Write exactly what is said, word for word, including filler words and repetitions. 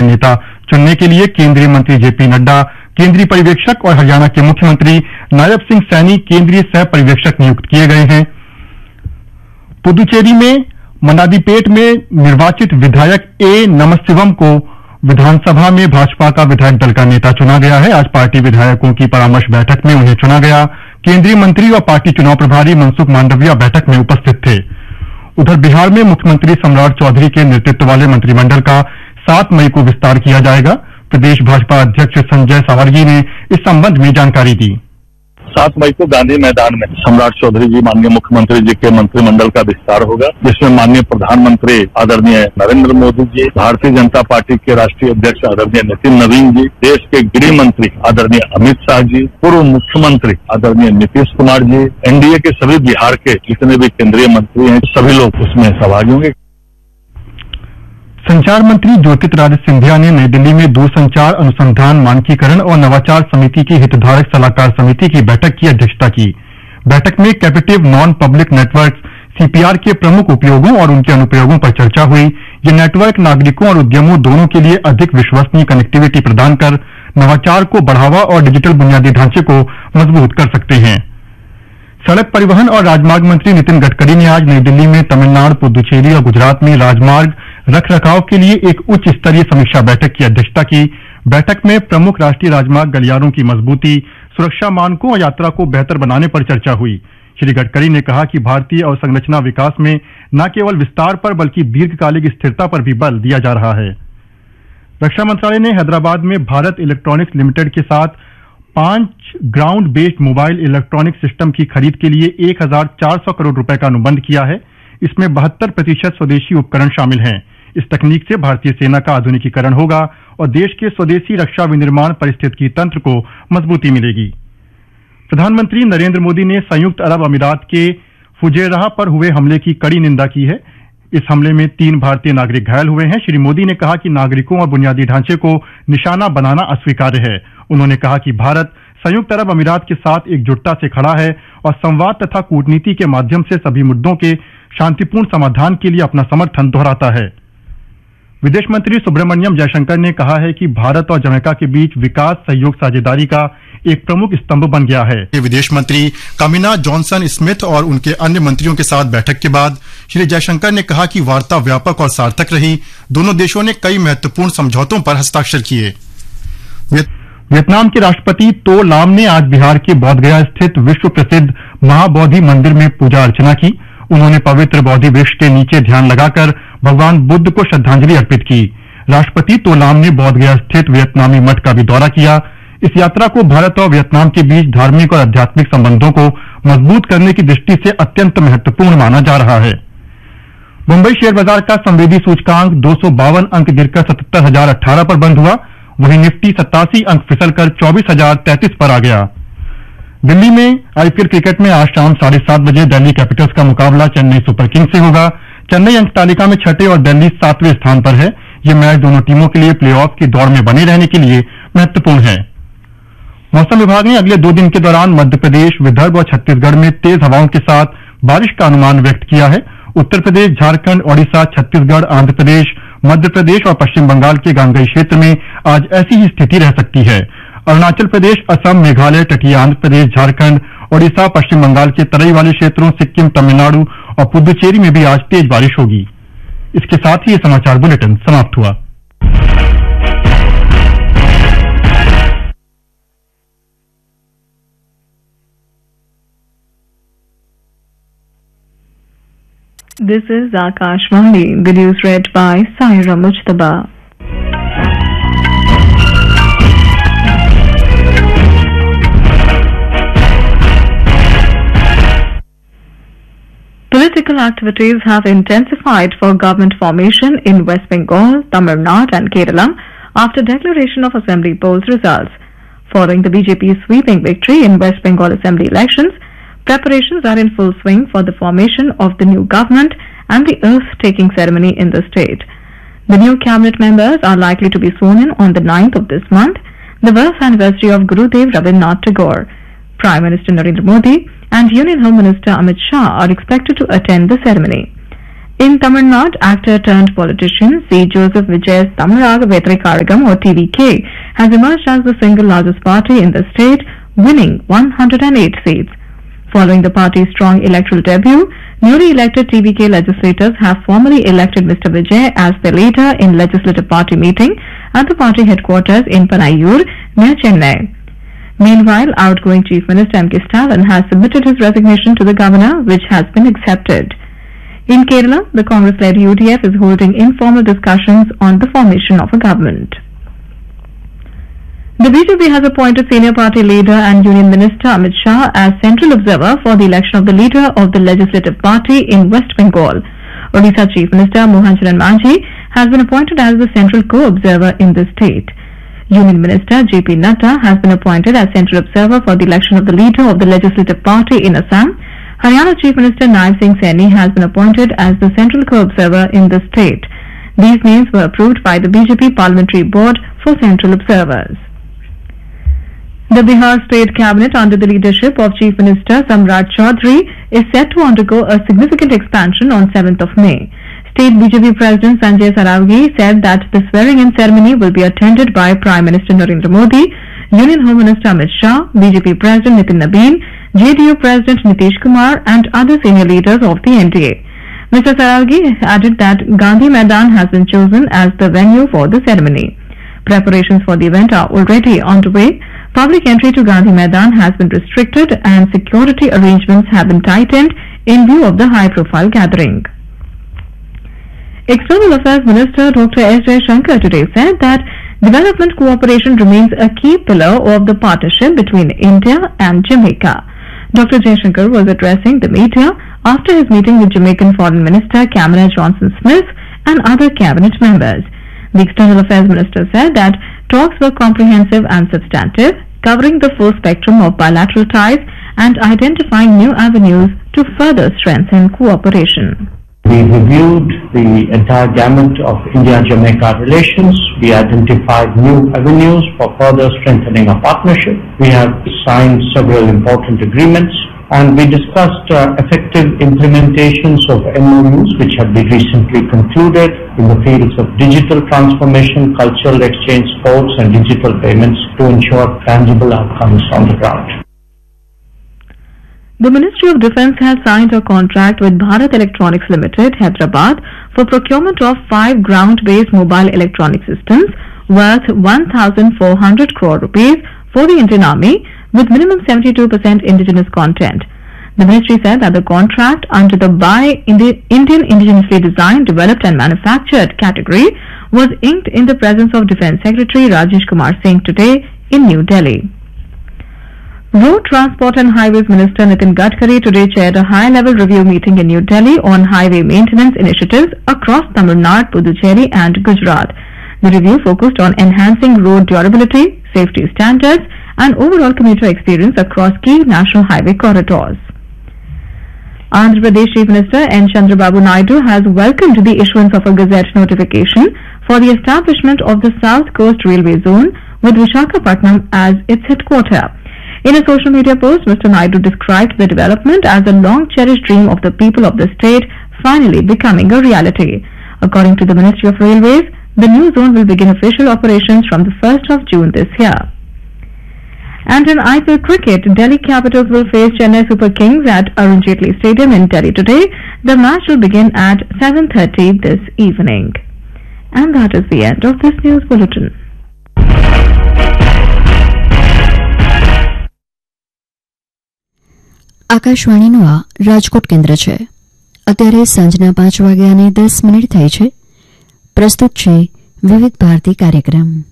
नेता चुनने के लिए केंद्रीय मंत्री जेपी नड्डा केंद्रीय पर्यवेक्षक और हरियाणा के मुख्यमंत्री नायब सिंह सैनी केंद्रीय सह पर्यवेक्षक नियुक्त किए गए हैं। पुदुचेरी में मनादीपेट में निर्वाचित विधायक ए नमशिवम को विधानसभा में भाजपा का विधायक दल का नेता चुना गया है। आज पार्टी विधायकों की परामर्श बैठक में उन्हें चुना गया। केंद्रीय मंत्री और पार्टी चुनाव प्रभारी मनसुख मांडविया बैठक में उपस्थित थे। उधर बिहार में मुख्यमंत्री सम्राट चौधरी के नेतृत्व वाले मंत्रिमंडल का सात मई को विस्तार किया जाएगा। प्रदेश भाजपा अध्यक्ष संजय सावरगी ने इस संबंध में जानकारी दी। सात मई को गांधी मैदान में सम्राट चौधरी जी माननीय मुख्यमंत्री जी के मंत्रिमंडल का विस्तार होगा, जिसमें माननीय प्रधानमंत्री आदरणीय नरेंद्र मोदी जी, भारतीय जनता पार्टी के राष्ट्रीय अध्यक्ष आदरणीय नितिन नवीन जी, देश के गृह मंत्री आदरणीय अमित शाह जी, पूर्व मुख्यमंत्री आदरणीय नीतीश कुमार जी, एनडीए के सभी बिहार के जितने भी केंद्रीय मंत्री हैं, सभी लोग उसमें सहभागी होंगे। संचार मंत्री ज्योतिरादित्य सिंधिया ने नई दिल्ली में दूरसंचार अनुसंधान मानकीकरण और नवाचार समिति की हितधारक सलाहकार समिति की बैठक की अध्यक्षता की। बैठक में captive non public network CPR के प्रमुख उपयोगों और उनके अनुप्रयोगों पर चर्चा हुई। ये नेटवर्क नागरिकों और उद्यमों दोनों के लिए अधिक विश्वसनीय कनेक्टिविटी प्रदान कर नवाचार को बढ़ावा और डिजिटल बुनियादी ढांचे को मजबूत कर सकते हैं। सड़क परिवहन और राजमार्ग मंत्री नितिन गडकरी ने आज नई दिल्ली में तमिलनाडु, पुदुचेरी और गुजरात में राजमार्ग रख रखाव के लिए एक उच्च स्तरीय समीक्षा बैठक की अध्यक्षता की। बैठक में प्रमुख राष्ट्रीय राजमार्ग गलियारों की मजबूती, सुरक्षा मानकों और यात्रा को बेहतर बनाने पर चर्चा हुई। श्री गडकरी ने कहा कि भारतीय अवसंरचना विकास में न केवल विस्तार पर बल्कि दीर्घकालिक स्थिरता पर भी बल दिया जा रहा है। रक्षा मंत्रालय ने हैदराबाद में भारत इलेक्ट्रॉनिक्स लिमिटेड के साथ पांच ground based mobile electronic system की खरीद के लिए एक हजार चार सौ करोड़ रुपए का अनुबंध किया है। इसमें बहत्तर प्रतिशत स्वदेशी उपकरण शामिल हैं। इस तकनीक से भारतीय सेना का आधुनिकीकरण होगा और देश के स्वदेशी रक्षा विनिर्माण परिस्थितिकी तंत्र को मजबूती मिलेगी। प्रधानमंत्री नरेंद्र मोदी ने संयुक्त अरब अमीरात के फुजैरह पर हुए हमले की कड़ी निंदा की है। इस हमले में तीन भारतीय नागरिक घायल हुए हैं। श्री मोदी ने कहा कि नागरिकों और बुनियादी ढांचे को निशाना बनाना अस्वीकार्य है। उन्होंने कहा कि भारत संयुक्त अरब अमीरात के साथ एकजुटता से खड़ा है और संवाद तथा कूटनीति के माध्यम से सभी मुद्दों के शांतिपूर्ण समाधान के लिए अपना समर्थन दोहराता है। विदेश मंत्री सुब्रमण्यम जयशंकर ने कहा है कि भारत और जमैका के बीच विकास सहयोग साझेदारी का एक प्रमुख स्तंभ बन गया है। विदेश मंत्री कामिना जॉनसन स्मिथ और उनके अन्य मंत्रियों के साथ बैठक के बाद श्री जयशंकर ने कहा कि वार्ता व्यापक और सार्थक रही। दोनों देशों ने कई महत्वपूर्ण समझौतों पर हस्ताक्षर किए। वियतनाम के राष्ट्रपति तो लाम ने आज बिहार के बोधगया स्थित विश्व प्रसिद्ध महाबोधि मंदिर में पूजा अर्चना की। उन्होंने पवित्र बोधि वृक्ष के नीचे ध्यान लगाकर भगवान बुद्ध को श्रद्धांजलि अर्पित की। राष्ट्रपति तो लाम ने बोधगया स्थित वियतनामी मठ का भी दौरा किया। इस यात्रा को भारत और वियतनाम के बीच धार्मिक और आध्यात्मिक संबंधों को मजबूत करने की दृष्टि से अत्यंत महत्वपूर्ण माना जा रहा है। मुंबई शेयर बाजार का संवेदी सूचकांक दो सौ बावन अंक गिरकर सतहत्तर हजार अठारह पर बंद हुआ। वहीं निफ्टी सत्तासी अंक फिसलकर चौबीस हजार तैंतीस पर आ गया। दिल्ली में आईपीएल क्रिकेट में आज शाम साढ़े सात बजे दिल्ली कैपिटल्स का मुकाबला चेन्नई सुपर किंग्स से होगा। चेन्नई अंक तालिका में छठे और दिल्ली सातवें स्थान पर है। यह मैच दोनों टीमों के लिए प्लेऑफ की दौड़ में बने रहने के लिए महत्वपूर्ण है। मौसम विभाग ने अगले दो दिन के दौरान मध्य प्रदेश, विदर्भ और छत्तीसगढ़ में तेज हवाओं के साथ बारिश का अनुमान व्यक्त किया है। उत्तर प्रदेश, झारखंड, ओडिशा, छत्तीसगढ़, आंध्र प्रदेश, मध्य प्रदेश और पश्चिम बंगाल के गांगेय क्षेत्र में आज ऐसी ही स्थिति रह सकती है। अरुणाचल प्रदेश, असम, मेघालय, तटीय आंध्र प्रदेश, झारखंड, ओडिशा, पश्चिम बंगाल के तराई वाले क्षेत्रों, सिक्किम, तमिलनाडु और पुदुचेरी में भी आज तेज बारिश होगी। इसके साथ ही ये समाचार बुलेटिन समाप्त हुआ। This is Akashvani, the news read by Saira Mujtaba. Political activities have intensified for government formation in West Bengal, Tamil Nadu and Kerala after declaration of assembly polls results. Following the B J P's sweeping victory in West Bengal assembly elections, preparations are in full swing for the formation of the new government and the oath-taking ceremony in the state. The new cabinet members are likely to be sworn in on the ninth of this month, the birth anniversary of Gurudev Rabindranath Tagore. Prime Minister Narendra Modi and Union Home Minister Amit Shah are expected to attend the ceremony. In Tamil Nadu, actor turned politician C. Joseph Vijay's Tamaraga Vetrikaragam or T V K has emerged as the single largest party in the state, winning one hundred eight seats. Following the party's strong electoral debut, newly elected T V K legislators have formally elected Mister Vijay as their leader in legislative party meeting at the party headquarters in Panayur, near Chennai. Meanwhile, outgoing Chief Minister M K Stalin has submitted his resignation to the governor, which has been accepted. In Kerala, the Congress-led U D F is holding informal discussions on the formation of a government. The B J P has appointed senior party leader and Union Minister Amit Shah as central observer for the election of the leader of the Legislative Party in West Bengal. Odisha Chief Minister Mohan Charan Manjhi has been appointed as the central co-observer in the state. Union Minister J P Nadda has been appointed as central observer for the election of the leader of the Legislative Party in Assam. Haryana Chief Minister Naib Singh Saini has been appointed as the central co-observer in the state. These names were approved by the B J P Parliamentary Board for central observers. The Bihar State Cabinet under the leadership of Chief Minister Samrat Chaudhary is set to undergo a significant expansion on seventh of May. State B J P President Sanjay Saravgi said that the swearing-in ceremony will be attended by Prime Minister Narendra Modi, Union Home Minister Amit Shah, B J P President Nitin Nabeen, J D U President Nitish Kumar and other senior leaders of the N D A. Mister Saravgi added that Gandhi Maidan has been chosen as the venue for the ceremony. Preparations for the event are already underway. Public entry to Gandhi Maidan has been restricted and security arrangements have been tightened in view of the high-profile gathering. External Affairs Minister Doctor S. Jaishankar today said that development cooperation remains a key pillar of the partnership between India and Jamaica. Doctor Jaishankar was addressing the media after his meeting with Jamaican Foreign Minister Cameron Johnson-Smith and other cabinet members. The External Affairs Minister said that talks were comprehensive and substantive, covering the full spectrum of bilateral ties and identifying new avenues to further strengthen cooperation. We reviewed the entire gamut of India-Jamaica relations. We identified new avenues for further strengthening our partnership. We have signed several important agreements, and we discussed uh, effective implementations of M O Us which have been recently concluded in the fields of digital transformation, cultural exchange, sports and digital payments to ensure tangible outcomes on the ground. The Ministry of Defence has signed a contract with Bharat Electronics Limited, Hyderabad, for procurement of five ground-based mobile electronic systems worth one thousand four hundred crore rupees for the Indian Army, with minimum seventy-two percent indigenous content. The ministry said that the contract under the Buy Indi- Indian Indigenously Designed, Developed and Manufactured category was inked in the presence of Defence Secretary Rajesh Kumar Singh today in New Delhi. Road Transport and Highways Minister Nitin Gadkari today chaired a high-level review meeting in New Delhi on highway maintenance initiatives across Tamil Nadu, Puducherry and Gujarat. The review focused on enhancing road durability, safety standards and overall commuter experience across key national highway corridors. Andhra Pradesh Chief Minister N. Chandrababu Naidu has welcomed the issuance of a Gazette notification for the establishment of the South Coast Railway Zone with Visakhapatnam as its headquarters. In a social media post, Mister Naidu described the development as a long-cherished dream of the people of the state finally becoming a reality. According to the Ministry of Railways, the new zone will begin official operations from the first of June this year. And in I P L cricket, Delhi Capitals will face Chennai Super Kings at Arun Jaitley Stadium in Delhi today. The match will begin at seven thirty this evening. And that is the end of this news bulletin. આકાશવાણીનું આ રાજકોટ કેન્દ્ર છે. અત્યારે સાંજના પાંચ વાગ્યાને દસ minute થઈ છે. પ્રસ્તુત છે વિવિધ ભારતી કાર્યક્રમ.